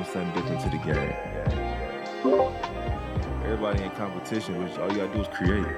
sudden dipped into the game. Everybody in competition, which all you gotta do is create.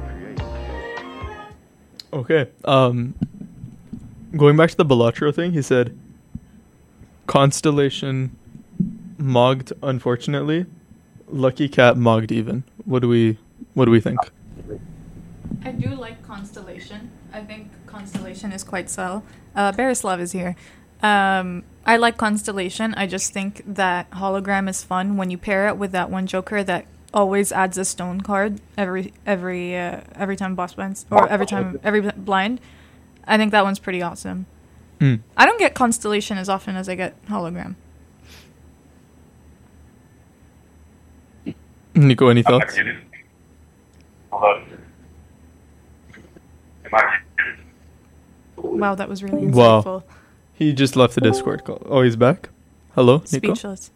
Okay. Going back to the Balatro thing, he said Constellation mogged unfortunately. Lucky Cat mogged even. What do we think? I do like Constellation. I think Constellation is quite swell. Barislav is here. I like Constellation. I just think that Hologram is fun when you pair it with that one Joker that always adds a stone card every time boss blinds or every blind. I think that one's pretty awesome. I don't get Constellation as often as I get Hologram. Nico, any thoughts? Wow, that was really insightful. Wow. He just left the Discord call. Oh, he's back? Hello, Nico? Speechless.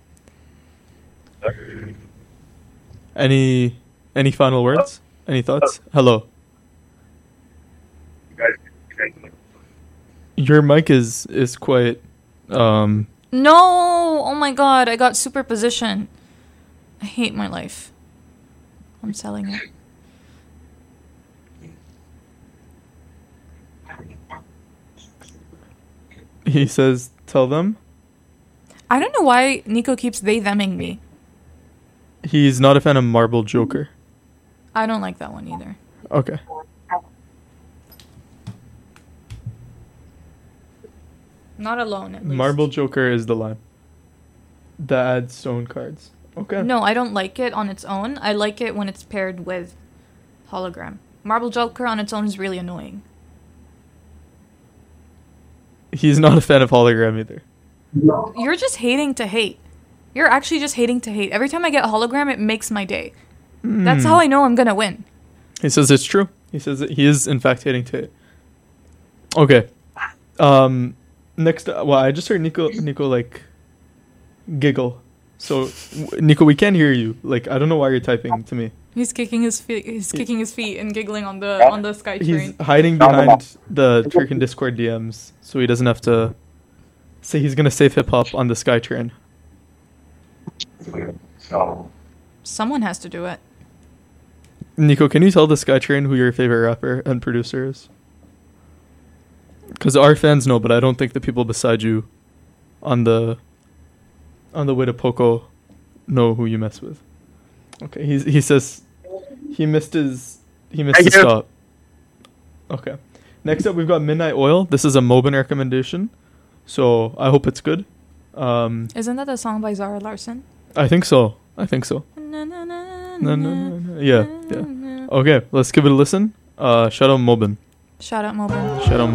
Any final words? Any thoughts? Hello. Your mic is quite No! Oh my god, I got superposition. I hate my life. I'm selling it. He says tell them. I don't know why Nico keeps they-theming me. He's not a fan of Marble Joker. I don't like that one either. Okay. Not alone, at least. Marble Joker is the line. That adds stone cards. Okay. No, I don't like it on its own. I like it when it's paired with Hologram. Marble Joker on its own is really annoying. He's not a fan of Hologram either. You're just hating to hate. You're actually just hating to hate. Every time I get a Hologram, it makes my day. That's how I know I'm gonna win. He says it's true. He says that he is in fact hating to hate. Okay. Next, well, I just heard Nico like giggle. So, Nico, we can't hear you. Like, I don't know why you're typing to me. He's kicking his feet. He's kicking his feet and giggling on the sky train. He's hiding behind the freaking Discord DMs, so he doesn't have to say he's gonna save hip hop on the SkyTrain. Someone has to do it. Nico, can you tell the SkyTrain who your favorite rapper and producer is? Because our fans know, but I don't think the people beside you on the way to Poco know who you mess with. Okay, he says he missed his stop. Okay. Next up, we've got Midnight Oil. This is a Mobin recommendation, so I hope it's good. Isn't that a song by Zara Larsson? I think so. Yeah. Okay, let's give it a listen. Shout out Mobin. Shout out Mobin. Shout out